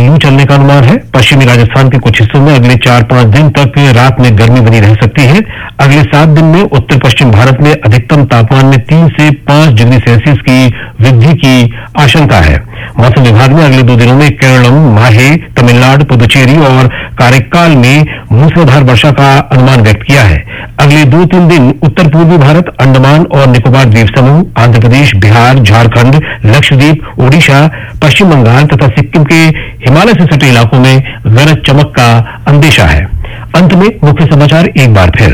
लू चलने का अनुमान है। पश्चिमी राजस्थान के कुछ हिस्सों में अगले 4-5 दिन तक रात में गर्मी बनी रह सकती है। अगले 7 दिन में उत्तर पश्चिम भारत में अधिकतम तापमान में 3 से 5 डिग्री सेल्सियस की वृद्धि की आशंका है। मौसम विभाग ने अगले 2 दिनों में केरलम, माहे, तमिलनाडु, पुदुचेरी और कारेकाल में मूसलाधार वर्षा का अनुमान व्यक्त किया है। अगले 2-3 दिन उत्तर पूर्वी भारत, अंडमान और निकोबार द्वीप समूह, आंध्र प्रदेश, बिहार, झारखंड, लक्षद्वीप, ओडिशा, पश्चिम बंगाल तथा सिक्किम के हिमालय से सटे इलाकों में गरज चमक का अंदेशा है। अंत में मुख्य समाचार एक बार फिर।